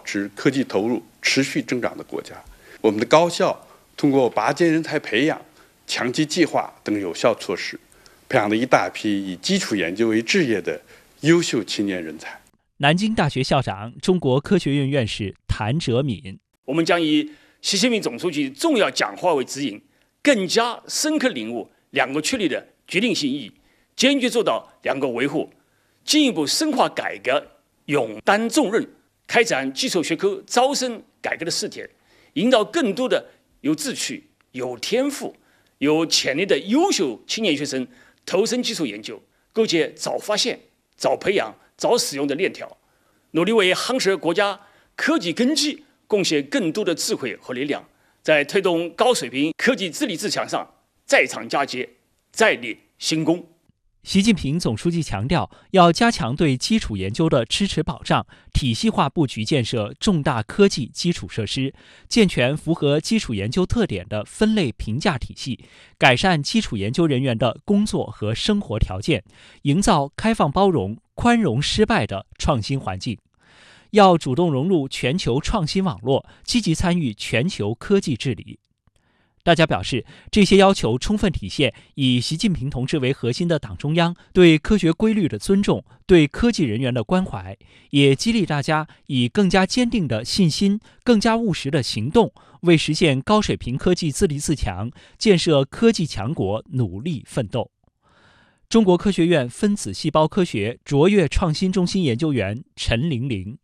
持科技投入持续增长的国家。我们的高校通过拔尖人才培养、强基计划等有效措施，培养了一大批以基础研究为置业的优秀青年人才。 南京大学校长、中国科学院院士谭哲敏： 我们将以习近平总书记重要讲话为指引，更加深刻领悟两个确立的决定性意义，坚决做到两个维护，进一步深化改革，勇担重任，开展基础学科招生改革的试点，引导更多的有志趣、有天赋、有潜力的优秀青年学生投身基础研究，构建早发现、早培养、早使用的链条，努力为夯实国家科技根基贡献更多的智慧和力量，在推动高水平科技自立自强上再创佳绩，再立新功。 习近平总书记强调，要加强对基础研究的支持保障，体系化布局建设重大科技基础设施，健全符合基础研究特点的分类评价体系，改善基础研究人员的工作和生活条件，营造开放包容、宽容失败的创新环境。要主动融入全球创新网络，积极参与全球科技治理。大家表示，这些要求充分体现以习近平同志为核心的党中央对科学规律的尊重，对科技人员的关怀，也激励大家以更加坚定的信心、更加务实的行动，为实现高水平科技自立自强、建设科技强国努力奋斗。中国科学院分子细胞科学卓越创新中心研究员陈玲玲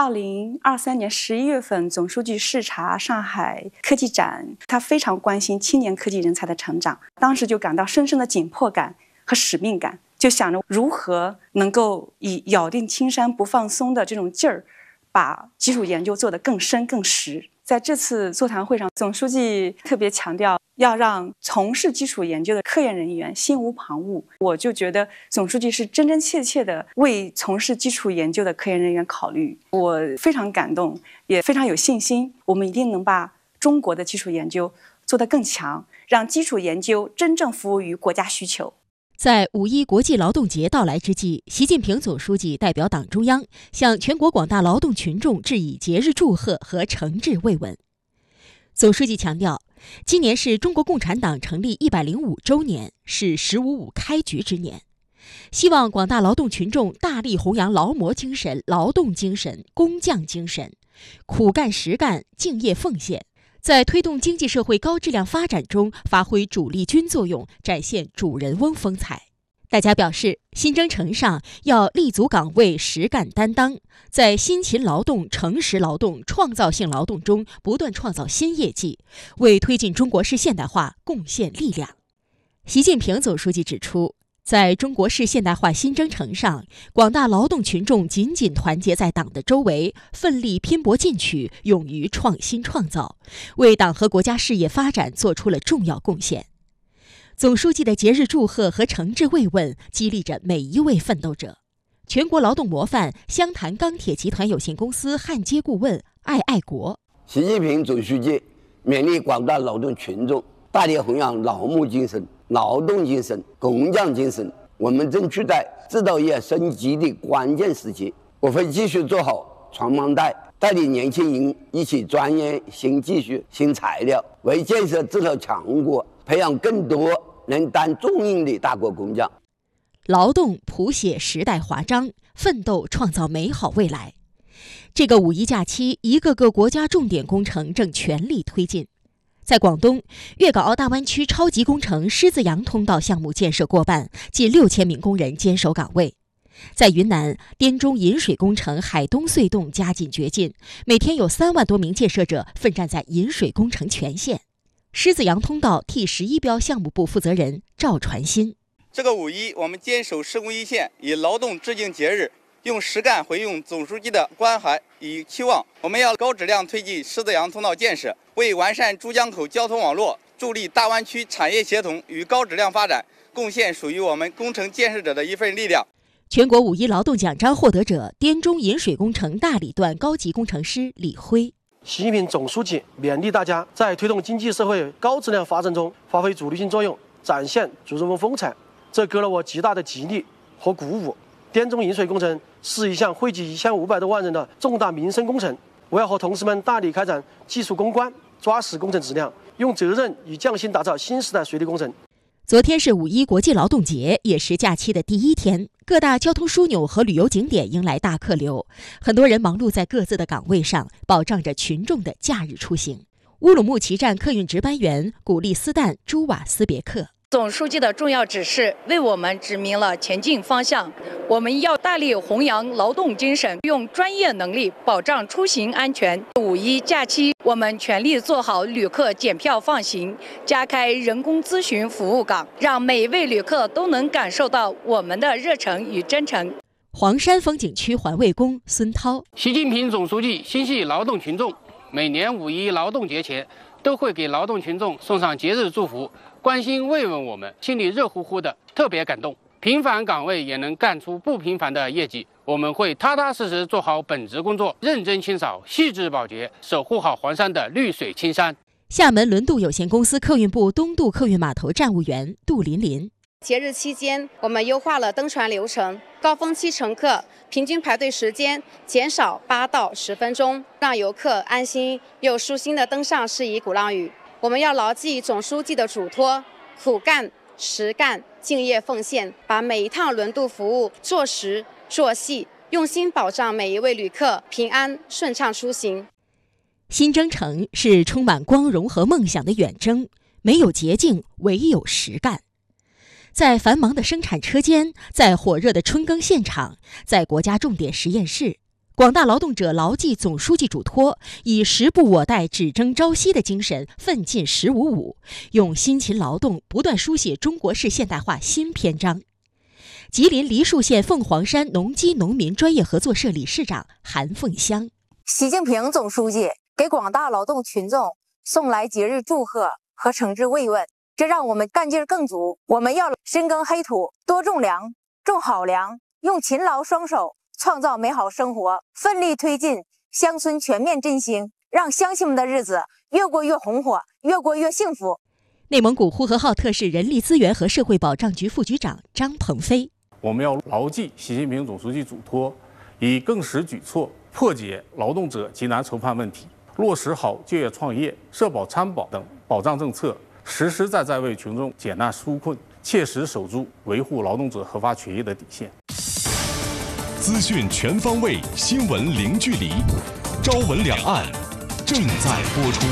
2023年11月份，总书记视察上海科技展，他非常关心青年科技人才的成长，当时就感到深深的紧迫感和使命感，就想着如何能够以咬定青山不放松的这种劲儿，把基础研究做得更深更实。在这次座谈会上，总书记特别强调要让从事基础研究的科研人员心无旁骛。我就觉得总书记是真真切切的为从事基础研究的科研人员考虑，我非常感动，也非常有信心，我们一定能把中国的基础研究做得更强，让基础研究真正服务于国家需求。 在5·1国际劳动节到来之际，习近平总书记代表党中央向全国广大劳动群众致以节日祝贺和诚挚慰问。总书记强调，今年是中国共产党成立105周年，是“15·5”开局之年，希望广大劳动群众大力弘扬劳模精神、劳动精神、工匠精神，苦干实干、敬业奉献，在推动经济社会高质量发展中发挥主力军作用，展现主人翁风采。大家表示，新征程上要立足岗位，实干担当，在辛勤劳动、诚实劳动、创造性劳动中不断创造新业绩，为推进中国式现代化贡献力量。习近平总书记指出，在中国式现代化新征程上，广大劳动群众紧紧团结在党的周围，奋力拼搏进取，勇于创新创造，为党和国家事业发展做出了重要贡献。总书记的节日祝贺和诚挚慰问激励着每一位奋斗者。全国劳动模范湘潭钢铁集团有限公司焊接顾问艾爱国： 习近平总书记勉励广大劳动群众大力弘扬劳模精神、劳动精神、工匠精神。我们正处在制造业升级的关键时期，我会继续做好传帮带，带领年轻人一起钻研新技术、新材料，为建设制造强国培养更多能担重任的大国工匠。 劳动谱写时代华章，奋斗创造美好未来。这个5·1假期，一个个国家重点工程正全力推进。在广东，粤港澳大湾区超级工程狮子洋通道项目建设过半，近6000名工人坚守岗位。在云南，滇中引水工程海东隧洞加紧掘进，每天有3万多名建设者奋战在引水工程全线。狮子洋通道 T11标项目部负责人赵传新： 这个5·1，我们坚守施工一线，以劳动致敬节日，用实干回应总书记的关怀与期望。我们要高质量推进狮子洋通道建设，为完善珠江口交通网络，助力大湾区产业协同与高质量发展，贡献属于我们工程建设者的一份力量。 全国5·1劳动奖章获得者，滇中引水工程大理段高级工程师李辉： 习近平总书记勉励大家在推动经济社会高质量发展中发挥主力性作用，展现主人翁风采，这给了我极大的激励和鼓舞。滇中引水工程是一项惠及1500多万人的重大民生工程， 我要和同事们大力开展技术攻关，抓实工程质量，用责任与匠心打造新时代水利工程。 昨天是5·1国际劳动节，也是假期的第一天，各大交通枢纽和旅游景点迎来大客流，很多人忙碌在各自的岗位上，保障着群众的假日出行。乌鲁木齐站客运值班员古利斯旦·朱瓦斯别克。 总书记的重要指示为我们指明了前进方向，我们要大力弘扬劳动精神，用专业能力保障出行安全。5·1假期，我们全力做好旅客检票放行，加开人工咨询服务岗，让每一位旅客都能感受到我们的热诚与真诚。 黄山风景区环卫工孙涛。 习近平总书记心系劳动群众，每年5·1劳动节前都会给劳动群众送上节日祝福，关心慰问我们，心里热乎乎的，特别感动。平凡岗位也能干出不平凡的业绩，我们会踏踏实实做好本职工作，认真清扫，细致保洁，守护好黄山的绿水青山。 厦门轮渡有限公司客运部东渡客运码头站务员杜琳琳。 节日期间，我们优化了登船流程，高峰期乘客平均排队时间减少8到10分钟，让游客安心又舒心地登上适宜鼓浪屿。我们要牢记总书记的嘱托，苦干、实干、敬业奉献，把每一趟轮渡服务做实做细，用心保障每一位旅客平安顺畅出行。 新征程是充满光荣和梦想的远征，没有捷径，唯有实干。在繁忙的生产车间，在火热的春耕现场，在国家重点实验室，广大劳动者牢记总书记嘱托，以时不我待、只争朝夕的精神奋进“15·5”，用辛勤劳动不断书写中国式现代化新篇章。吉林梨树县凤凰山农机农民专业合作社理事长韩凤香。 习近平总书记给广大劳动群众送来节日祝贺和诚挚慰问，这让我们干劲更足。我们要深耕黑土，多种粮，种好粮，用勤劳双手创造美好生活，奋力推进乡村全面振兴，让乡亲们的日子越过越红火，越过越幸福。 内蒙古呼和浩特市人力资源和社会保障局副局长张鹏飞。 我们要牢记习近平总书记嘱托，以更实举措破解劳动者急难愁盼问题，落实好就业创业、社保参保等保障政策，实实在在为群众解难纾困，切实守住维护劳动者合法权益的底线。 资讯全方位，新闻零距离，朝闻两岸正在播出。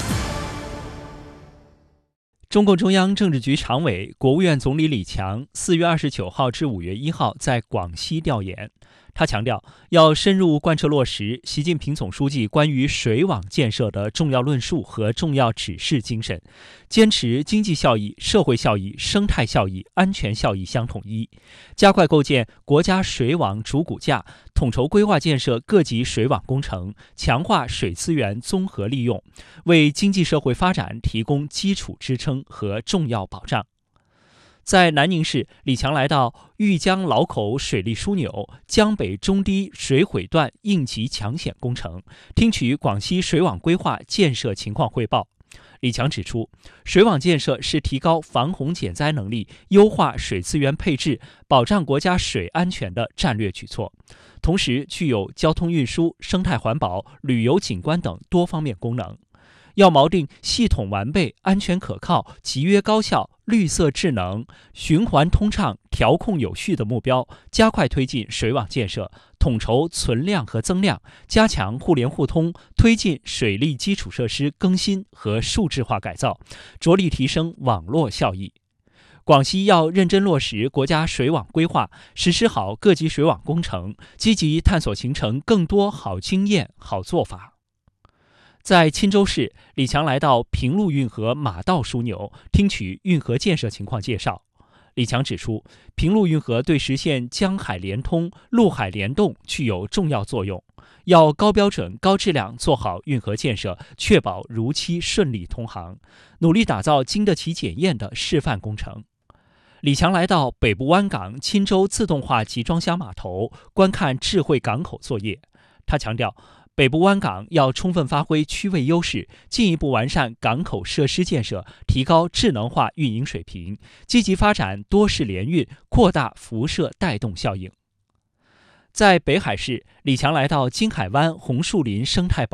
中共中央政治局常委、国务院总理李强4月29号至5月1号在广西调研。他强调，要深入贯彻落实习近平总书记关于水网建设的重要论述和重要指示精神，坚持经济效益、社会效益、生态效益、安全效益相统一，加快构建国家水网主骨架，统筹规划建设各级水网工程，强化水资源综合利用，为经济社会发展提供基础支撑和重要保障。在南宁市，李强来到豫江老口水利枢纽江北中低水毁断应急抢险工程，听取广西水网规划建设情况汇报。李强指出，水网建设是提高防洪减灾能力、优化水资源配置、保障国家水安全的战略举措，同时具有交通运输、生态环保、旅游景观等多方面功能。要锚定系统完备、安全可靠、集约高效、绿色智能、循环通畅、调控有序的目标，加快推进水网建设，统筹存量和增量，加强互联互通，推进水利基础设施更新和数字化改造，着力提升网络效益。广西要认真落实国家水网规划，实施好各级水网工程，积极探索形成更多好经验、好做法。在钦州市，李强来到平陆运河马道枢纽，听取运河建设情况介绍。李强指出，平陆运河对实现江海连通、陆海联动具有重要作用，要高标准、高质量做好运河建设，确保如期顺利通航，努力打造经得起检验的示范工程。李强来到北部湾港钦州自动化集装箱码头，观看智慧港口作业。他强调，北部湾港要充分发挥区位优势，进一步完善港口设施建设，提高智能化运营水平，积极发展多式联运，扩大辐射带动效应。在北海市，李强来到金海湾红树林生态保